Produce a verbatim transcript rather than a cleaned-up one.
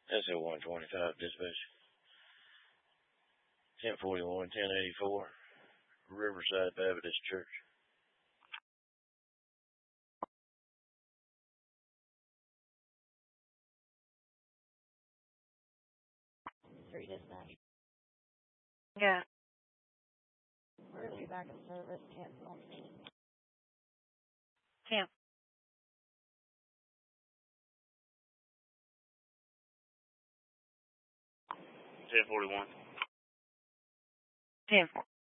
S L one twenty-five, dispatch. ten forty-one, ten eighty-four, Riverside Baptist Church. Three dispatch. Yeah. We're going to be back in service. Cancel. Camp. ten forty-one. ten.